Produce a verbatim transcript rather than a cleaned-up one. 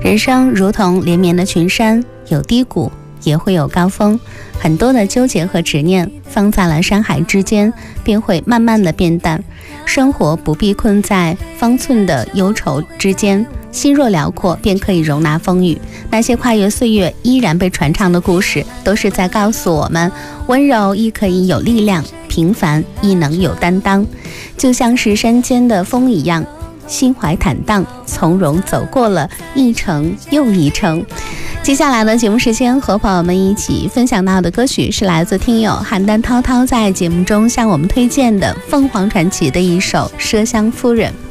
人生如同连绵的群山，有低谷也会有高峰，很多的纠结和执念放在了山海之间，便会慢慢的变淡。生活不必困在方寸的忧愁之间，心若辽阔便可以容纳风雨。那些跨越岁月依然被传唱的故事，都是在告诉我们，温柔亦可以有力量，平凡亦能有担当。就像是山间的风一样，心怀坦荡，从容走过了一程又一程。接下来的节目时间，和朋友们一起分享到的歌曲是来自听友邯郸涛涛在节目中向我们推荐的凤凰传奇的一首《麝香夫人》。